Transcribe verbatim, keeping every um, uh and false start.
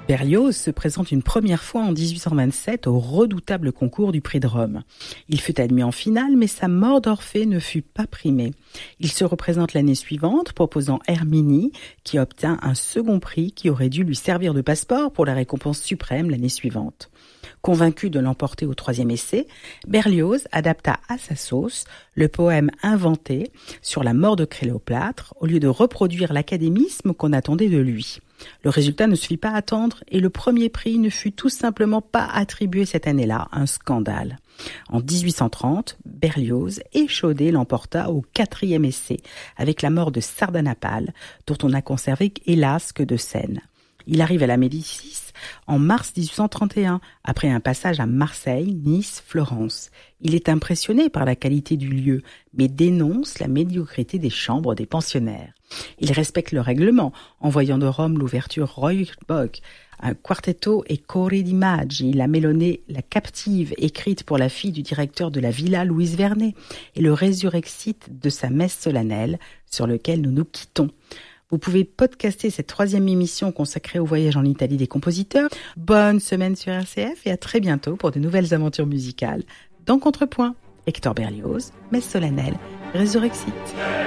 Berlioz se présente une première fois en dix-huit cent vingt-sept au redoutable concours du prix de Rome. Il fut admis en finale, mais sa mort d'Orphée ne fut pas primée. Il se représente l'année suivante, proposant Herminie, qui obtint un second prix qui aurait dû lui servir de passeport pour la récompense suprême l'année suivante. Convaincu de l'emporter au troisième essai, Berlioz adapta à sa sauce le poème inventé sur la mort de Cléopâtre au lieu de reproduire l'académisme qu'on attendait de lui. Le résultat ne se fit pas attendre et le premier prix ne fut tout simplement pas attribué cette année-là, un scandale. En dix-huit cent trente, Berlioz, échaudé, l'emporta au quatrième essai avec la mort de Sardanapale, dont on n'a conservé hélas que de scènes. Il arrive à la Médicis en mars dix-huit cent trente et un, après un passage à Marseille, Nice, Florence. Il est impressionné par la qualité du lieu, mais dénonce la médiocrité des chambres des pensionnaires. Il respecte le règlement, en voyant de Rome l'ouverture Roybock, un quartetto et cori di Maggi, la mélonée La Captive, écrite pour la fille du directeur de la villa Louise Vernet, et le résurrexite de sa messe solennelle, sur lequel nous nous quittons. Vous pouvez podcaster cette troisième émission consacrée au voyage en Italie des compositeurs. Bonne semaine sur R C F et à très bientôt pour de nouvelles aventures musicales. Dans Contrepoint, Hector Berlioz, messe solennelle, résurrexite.